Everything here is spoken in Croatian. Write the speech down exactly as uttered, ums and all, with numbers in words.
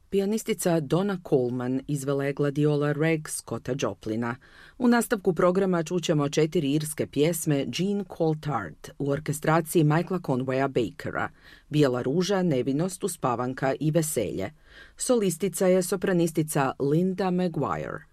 Pijanistica Donna Coleman izvela je gladiola Rag Scotta Joplina. U nastavku programa čućemo četiri irske pjesme Jean Coulthard u orkestraciji Michaela Conwaya Bakera, Bijela ruža, Nevinost, Uspavanka i Veselje. Solistica je sopranistica Linda Maguire.